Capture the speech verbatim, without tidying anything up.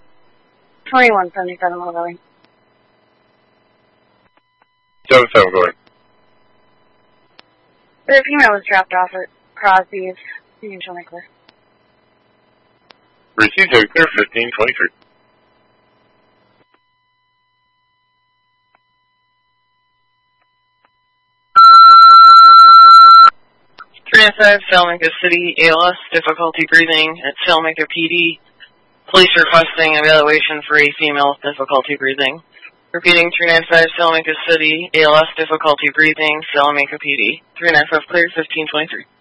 twenty-one seventy-seven, Little Valley. seven seven, go ahead. The female was dropped off at Crosby's. You can show me clear. Received to clear fifteen twenty-three. three nine five, Salamanca City, A L S, difficulty breathing at Salamanca P D. Police requesting evaluation for a female with difficulty breathing. Repeating, three nine five, Salamanca City, A L S, difficulty breathing, Salamanca P D. three nine five, clear, fifteen twenty-three.